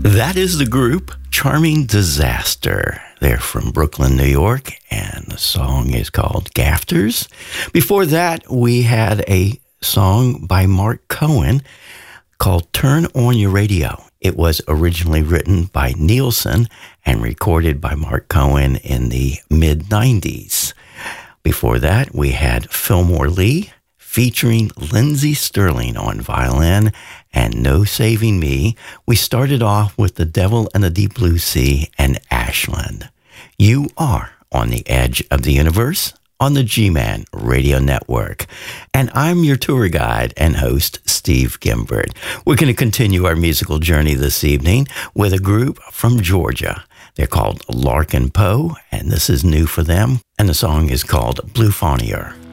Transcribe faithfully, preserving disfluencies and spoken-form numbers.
That is the group Charming Disaster. They're from Brooklyn, New York, and the song is called Gafters. Before that, we had a song by Mark Cohen called Turn On Your Radio. It was originally written by Nielsen and recorded by Mark Cohen in the mid nineties. Before that, we had Fillmore Lee featuring Lindsey Sterling on violin and No Saving Me. We started off with The Devil in the Deep Blue Sea and Ashland. You are on the edge of the universe on the G-Man Radio Network. And I'm your tour guide and host, Steve Gimbert. We're going to continue our musical journey this evening with a group from Georgia. They're called Larkin Poe, and this is new for them, and the song is called Blue Faunier.